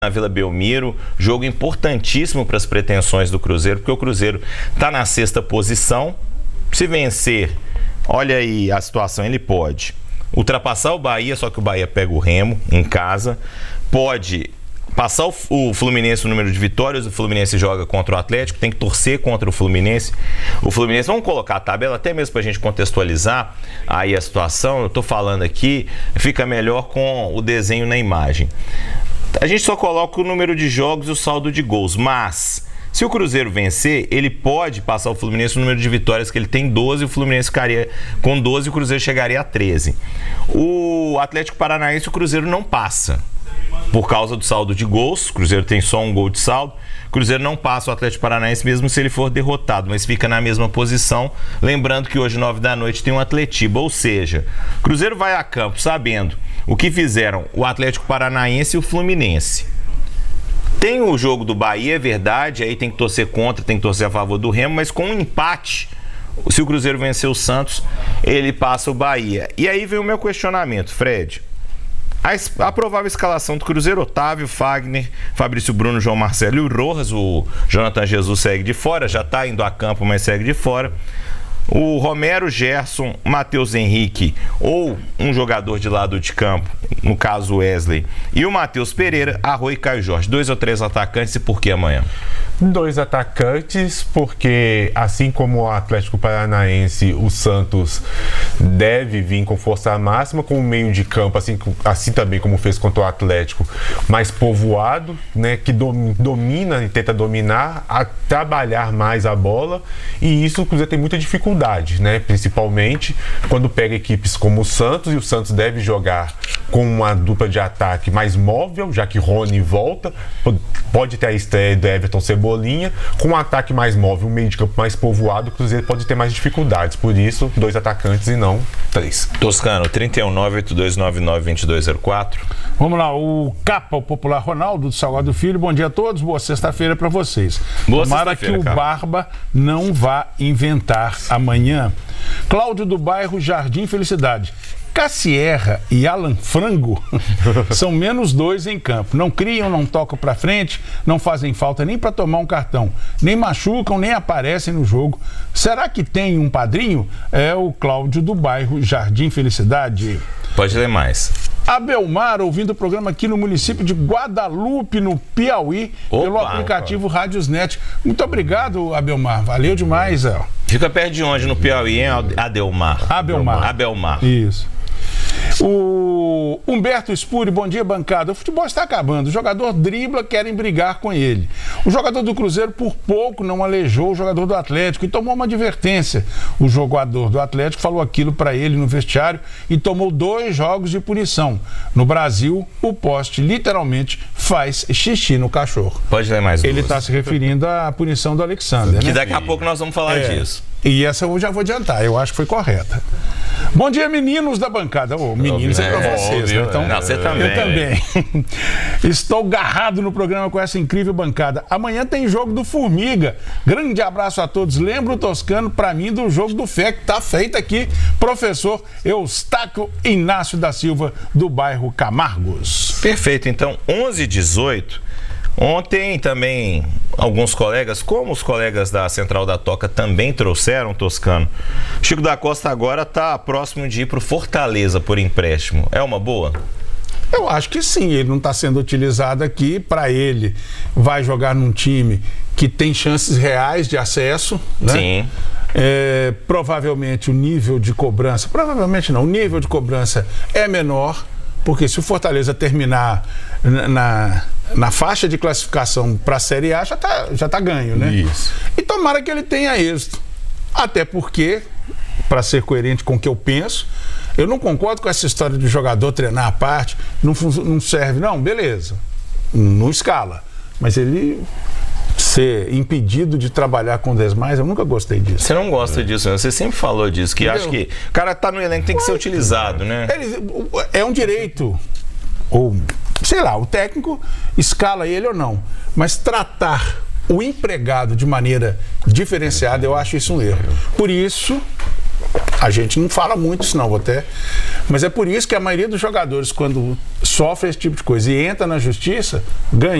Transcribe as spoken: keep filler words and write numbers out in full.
na Vila Belmiro, jogo importantíssimo para as pretensões do Cruzeiro, porque o Cruzeiro está na sexta posição. Se vencer, olha aí a situação, ele pode ultrapassar o Bahia, só que o Bahia pega o Remo em casa, pode passar o, o Fluminense no número de vitórias, o Fluminense joga contra o Atlético, tem que torcer contra o Fluminense. O Fluminense, vamos colocar a tabela, até mesmo para a gente contextualizar aí a situação, eu estou falando aqui, fica melhor com o desenho na imagem. A gente só coloca o número de jogos e o saldo de gols, mas se o Cruzeiro vencer, ele pode passar o Fluminense no número de vitórias, que ele tem doze, o Fluminense ficaria com doze e o Cruzeiro chegaria a treze. O Atlético Paranaense, o Cruzeiro não passa por causa do saldo de gols. O Cruzeiro tem só um gol de saldo. O Cruzeiro não passa o Atlético Paranaense mesmo se ele for derrotado, mas fica na mesma posição. Lembrando que hoje, nove da noite, tem um Atletiba, ou seja, o Cruzeiro vai a campo sabendo o que fizeram o Atlético Paranaense e o Fluminense. Tem o jogo do Bahia, é verdade, aí tem que torcer contra, tem que torcer a favor do Remo, mas com um empate, se o Cruzeiro vencer o Santos, ele passa o Bahia. E aí vem o meu questionamento, Fred. A, a provável escalação do Cruzeiro: Otávio, Fagner, Fabrício Bruno, João Marcelo e o Rojas. O Jonathan Jesus segue de fora, já está indo a campo, mas segue de fora. O Romero, Gerson, Matheus Henrique ou um jogador de lado de campo, no caso Wesley, e o Matheus Pereira, Arroio e Caio Jorge. Dois ou três atacantes, e por que amanhã? Dois atacantes, porque assim como o Atlético Paranaense, o Santos deve vir com força máxima, com o meio de campo, assim, assim também como fez contra o Atlético, mais povoado, né, que domina e tenta dominar, a trabalhar mais a bola, e isso o Cruzeiro tem muita dificuldade, né, principalmente quando pega equipes como o Santos, e o Santos deve jogar com uma dupla de ataque mais móvel, já que Rony volta, pode ter a estreia do Everton Cebolinha, com um ataque mais móvel, um meio de campo mais povoado, o Cruzeiro pode ter mais dificuldades, por isso, dois atacantes e não três. Toscano, trinta e um, nove oito dois nove nove, dois dois zero quatro. Vamos lá, o Capa, o popular Ronaldo do Salgado Filho, bom dia a todos, boa sexta-feira para vocês. Boa Tomara que o Capa. Barba não vá inventar amanhã. Cláudio do bairro Jardim Felicidade. Cassierra e Alan Frango são menos dois em campo. Não criam, não tocam pra frente, não fazem falta nem para tomar um cartão. Nem machucam, nem aparecem no jogo. Será que tem um padrinho? É o Cláudio do bairro Jardim Felicidade. Pode ler mais. Abelmar, ouvindo o programa aqui no município de Guadalupe, no Piauí, opa, pelo aplicativo opa. Radiosnet. Muito obrigado, Abelmar. Valeu demais, El. Fica perto de onde no Piauí, hein, Adelmar? Abelmar. Abelmar. Isso. O Humberto Spuri, bom dia, bancada. O futebol está acabando. O jogador dribla, querem brigar com ele. O jogador do Cruzeiro por pouco não aleijou o jogador do Atlético e tomou uma advertência. O jogador do Atlético falou aquilo para ele no vestiário e tomou dois jogos de punição. No Brasil, o poste literalmente faz xixi no cachorro. Pode ler mais. Ele está se referindo à punição do Alexander, que né? daqui a pouco nós vamos falar é. disso. E essa eu já vou adiantar, eu acho que foi correta. Bom dia, meninos da bancada. Oh, meninos é, é pra vocês, né? Então, não, você também. Eu também. Estou garrado no programa com essa incrível bancada. Amanhã tem jogo do Formiga. Grande abraço a todos. Lembra o Toscano, pra mim, do jogo do F E C, que tá feito aqui. Professor Eustáquio Inácio da Silva, do bairro Camargos. Perfeito, então, onze e dezoito. Ontem também alguns colegas, como os colegas da Central da Toca também trouxeram, Toscano, Chico da Costa agora está próximo de ir para o Fortaleza por empréstimo. É uma boa? Eu acho que sim, ele não está sendo utilizado aqui. Para ele, vai jogar num time que tem chances reais de acesso, né? Sim. É, provavelmente o nível de cobrança, provavelmente não, o nível de cobrança é menor, porque se o Fortaleza terminar na, na, na faixa de classificação para a Série A, já está já tá ganho, né? Isso. E tomara que ele tenha êxito. Até porque, para ser coerente com o que eu penso, eu não concordo com essa história de jogador treinar à parte, não, não serve, não, beleza, não escala. Mas ele ser impedido de trabalhar com dez mais, eu nunca gostei disso. Você não gosta é. disso, né? Você sempre falou disso, que acho que o cara tá no elenco, tem que ser utilizado, né? Ele, é um direito, ou sei lá, o técnico escala ele ou não, mas tratar o empregado de maneira diferenciada, eu acho isso um erro. Por isso, A gente não fala muito isso não, vou até. Mas é por isso que a maioria dos jogadores, quando sofre esse tipo de coisa e entra na justiça, ganha.